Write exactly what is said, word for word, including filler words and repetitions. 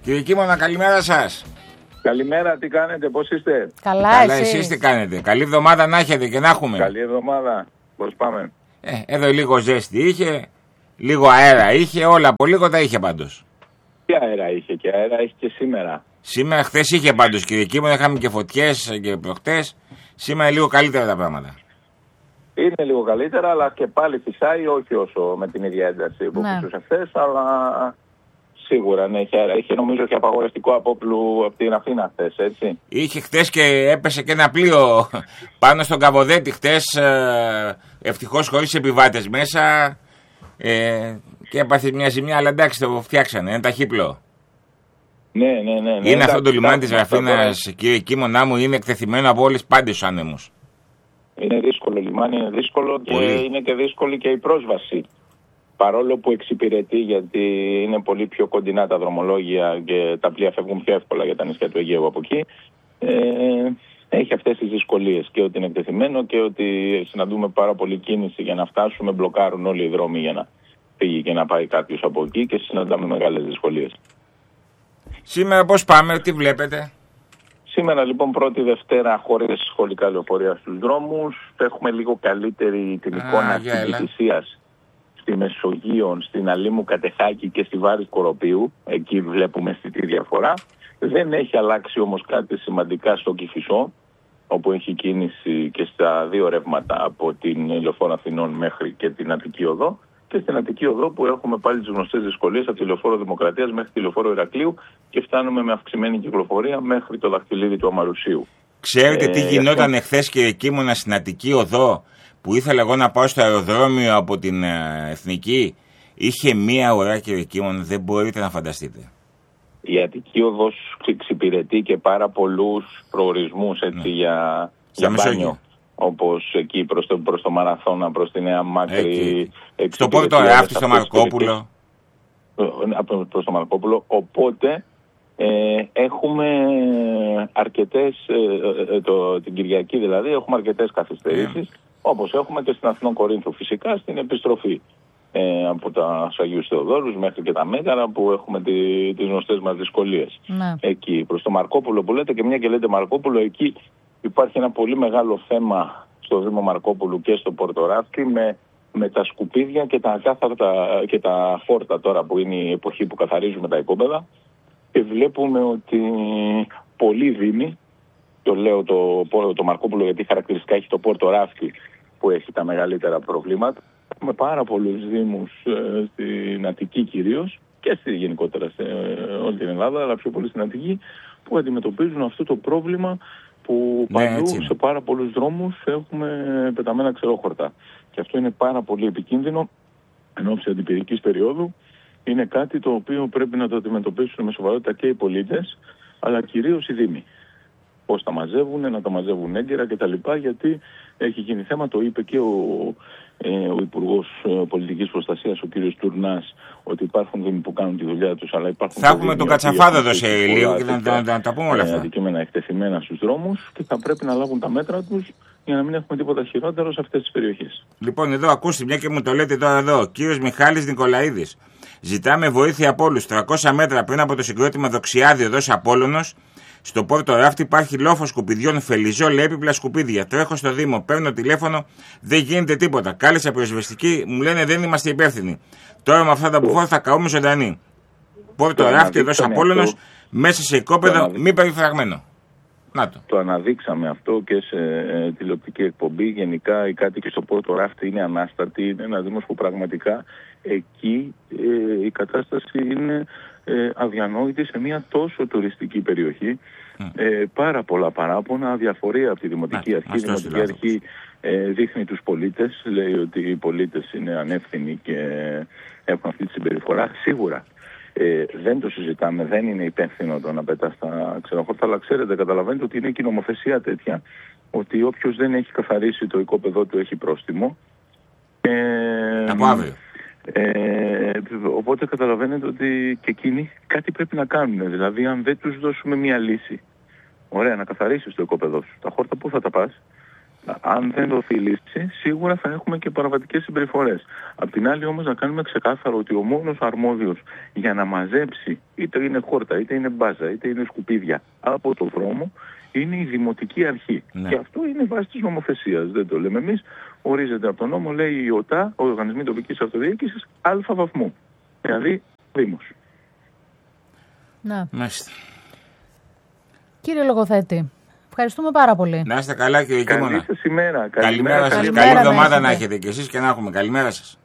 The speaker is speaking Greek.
Κύριε Κίμωνα, καλημέρα σας. Καλημέρα, τι κάνετε, πώς είστε? Καλά, Καλά εσείς. εσείς τι κάνετε? Καλή εβδομάδα να έχετε και να έχουμε. Καλή εβδομάδα, πώς πάμε? Ε, εδώ λίγο ζέστη είχε, λίγο αέρα είχε, όλα από λίγο τα είχε πάντως. Τι αέρα είχε και αέρα έχει και σήμερα. Σήμερα, χθες είχε πάντως κύριε Κίμωνα, είχαμε και φωτιές και προχτές. Σήμερα είναι λίγο καλύτερα τα πράγματα. Είναι λίγο καλύτερα, αλλά και πάλι φυσάει, όχι όσο με την ίδια ένταση που Ναι. φυσούσε χθες, αλλά σίγουρα ναι, είχε αέρα. Είχε νομίζω και απαγορευτικό απόπλου από την Αθήνα χθες, έτσι. Είχε χθες και έπεσε και ένα πλοίο πάνω στον Καβοδέτη χθες, ε, ευτυχώς χωρίς επιβάτες μέσα, ε, και έπαθε μια ζημιά, αλλά εντάξει το φτιάξανε, είναι ταχύπλο. Ναι, ναι, ναι. ναι Είναι εντάξει, αυτό το λιμάνι της αυτά τώρα. Ραφίνας, κύριε Κίμωνά μου, είναι εκτεθειμένο από όλες πάντες τους άνεμους. Είναι δύσκολο λιμάνι, είναι δύσκολο και Πολύ. είναι και δύσκολη και η πρόσβαση. Παρόλο που εξυπηρετεί, γιατί είναι πολύ πιο κοντινά τα δρομολόγια και τα πλοία φεύγουν πιο εύκολα για τα νησιά του Αιγαίου από εκεί, ε, έχει αυτές τις δυσκολίες και ότι είναι εκτεθειμένο και ότι συναντούμε πάρα πολύ κίνηση για να φτάσουμε, μπλοκάρουν όλοι οι δρόμοι για να φύγει και να πάει κάποιος από εκεί και συναντάμε μεγάλες δυσκολίες. Σήμερα πώς πάμε, τι βλέπετε? Σήμερα λοιπόν πρώτη Δευτέρα χωρίς σχολικά λεωφορεία στους δρόμους. Έχουμε λίγο καλύτερη την Α, εικόνα για της έλα. Κηφισίας στη Μεσογείο, στην Αλήμου Κατεχάκη και στη Βάρη Κοροπίου. Εκεί βλέπουμε αισθητή διαφορά. Δεν έχει αλλάξει όμως κάτι σημαντικά στο Κηφισό, όπου έχει κίνηση και στα δύο ρεύματα από την Λεωφόρο Αθηνών μέχρι και την Αττική Οδό. Και στην Αττική Οδό που έχουμε πάλι τις γνωστές δυσκολίες από τη Λεωφόρο Δημοκρατίας μέχρι τη Λεωφόρο Ηρακλείου και φτάνουμε με αυξημένη κυκλοφορία μέχρι το δαχτυλίδι του Αμαρουσίου. Ξέρετε Ε, τι γι' γινόταν αυτό- εχθές κύριε Κίμωνα στην Αττική Οδό, που ήθελα εγώ να πάω στο αεροδρόμιο από την ε, Εθνική? Είχε μία ώρα κύριε Κίμωνα, δεν μπορείτε να φανταστείτε. Η Αττική Οδός εξυπηρετεί και πάρα πολλούς προορισμούς έτσι, για, για Μεσόγειο. μπάνιο. Όπως εκεί προς το, προς το Μαραθώνα, προς τη Νέα Μάκρη. Εκεί. Στο εξυπηρετεί Πόρτο όλες Ράφτη, στο αυτές τις Μαρκόπουλο. περιοχές. Προς το Μαρκόπουλο. Οπότε ε, έχουμε αρκετές, ε, ε, το, την Κυριακή δηλαδή, έχουμε αρκετές καθυστερήσεις. Yeah. Όπως έχουμε και στην Αθηνών Κορίνθου φυσικά στην επιστροφή. Ε, από τα Αγίους Θεοδόρους μέχρι και τα Μέγαρα που έχουμε τη, τις γνωστές μας δυσκολίες. Ναι. Εκεί προς το Μαρκόπουλο που λέτε, και μια και λέτε Μαρκόπουλο, εκεί υπάρχει ένα πολύ μεγάλο θέμα στο Δήμο Μαρκόπουλου και στο Πορτοράφτη με, με τα σκουπίδια και τα ακάθαρτα και τα φόρτα τώρα που είναι η εποχή που καθαρίζουμε τα οικόπεδα και βλέπουμε ότι πολλοί δήμοι, το λέω το, το Μαρκόπουλο γιατί χαρακτηριστικά έχει το Πορτοράφτη που έχει τα μεγαλύτερα προβλήματα, με πάρα πολλούς δήμους ε, στην Αττική κυρίως και στη, γενικότερα σε ε, όλη την Ελλάδα, αλλά πιο πολύ στην Αττική, που αντιμετωπίζουν αυτό το πρόβλημα που Ναι, παντού έτσι είναι. σε πάρα πολλούς δρόμους έχουμε πεταμένα ξερόχορτα. Και αυτό είναι πάρα πολύ επικίνδυνο εν ώψη αντιπυρικής περίοδου. Είναι κάτι το οποίο πρέπει να το αντιμετωπίσουν με σοβαρότητα και οι πολίτες, αλλά κυρίως οι δήμοι. Πώς τα μαζεύουν, να τα μαζεύουν έγκαιρα κτλ. Γιατί έχει γίνει θέμα, το είπε και ο, ε, ο Υπουργός Πολιτικής Προστασίας, ο κύριος Τουρνάς, ότι υπάρχουν δήμοι που κάνουν τη δουλειά τους, αλλά υπάρχουν. Θα έχουμε τον Κατσαφάδο εδώ σε λίγο και να, να, να τα πούμε όλα Ε, αυτά. αντικείμενα εκτεθειμένα στους δρόμους και θα πρέπει να λάβουν τα μέτρα τους για να μην έχουμε τίποτα χειρότερο σε αυτές τις περιοχές. Λοιπόν, εδώ ακούστε, μια και μου το λέτε τώρα εδώ. Κύριος Μιχάλης Νικολαίδης. Ζητάμε βοήθεια από όλους. τριακόσια μέτρα πριν από το συγκρότημα Δοξιάδη εδώ σε Απόλλωνος, στο Πόρτο Ράφτη υπάρχει λόφο σκουπιδιών, φελιζό, λέει έπιπλα σκουπίδια. Τρέχω στο Δήμο, παίρνω τηλέφωνο, δεν γίνεται τίποτα. Κάλεσα πυροσβεστική, μου λένε δεν είμαστε υπεύθυνοι. Τώρα με αυτά τα μπουφόρ θα καούμε ζωντανοί. Πόρτο Ράφτη εδώ σε Απόλλωνος, μέσα σε οικόπεδο, μη περιφραγμένο. Να το. Το αναδείξαμε αυτό και σε ε, τηλεοπτική εκπομπή. Γενικά οι κάτοικοι στο Πόρτο Ράφτη είναι ανάστατοι. Είναι ένα δήμος που πραγματικά εκεί ε, η κατάσταση είναι ε, αδιανόητη σε μια τόσο τουριστική περιοχή. Mm. Ε, πάρα πολλά παράπονα, αδιαφορία από τη Δημοτική Αρχή. Η Δημοτική Αρχή ε, δείχνει τους πολίτες, λέει ότι οι πολίτες είναι ανεύθυνοι και έχουν αυτή τη συμπεριφορά. Σίγουρα. Ε, δεν το συζητάμε, δεν είναι υπεύθυνο το να πετά στα ξεροχώρτα, αλλά ξέρετε, καταλαβαίνετε ότι είναι και η νομοθεσία τέτοια, ότι όποιος δεν έχει καθαρίσει το οικόπεδό του έχει πρόστιμο. Ε, Από αύριο. Ε, οπότε καταλαβαίνετε ότι και εκείνοι κάτι πρέπει να κάνουν. Δηλαδή, αν δεν τους δώσουμε μια λύση, ωραία, να καθαρίσεις το οικόπεδό σου, τα χόρτα πού θα τα πας? Αν δεν δοθεί λύση, σίγουρα θα έχουμε και παραβατικές συμπεριφορές. Απ' την άλλη όμως να κάνουμε ξεκάθαρο ότι ο μόνος αρμόδιος για να μαζέψει, είτε είναι χόρτα, είτε είναι μπάζα, είτε είναι σκουπίδια από το δρόμο, είναι η Δημοτική Αρχή. Ναι. Και αυτό είναι βάση της νομοθεσίας. Δεν το λέμε εμείς. Ορίζεται από τον νόμο, λέει η ΟΤΑ, ο Οργανισμοί Τοπικής Αυτοδιοίκησης, α βαθμού. Δηλαδή, Δήμος. Ναι. Μάλιστα. Κύριε Λογοθέτη, ευχαριστούμε πάρα πολύ. Να είστε καλά, κύριε Κίμωνα. Καλή σας ημέρα. Καλημέρα σας. Καλή εβδομάδα να έχετε κι εσείς και να έχουμε. Καλημέρα σας.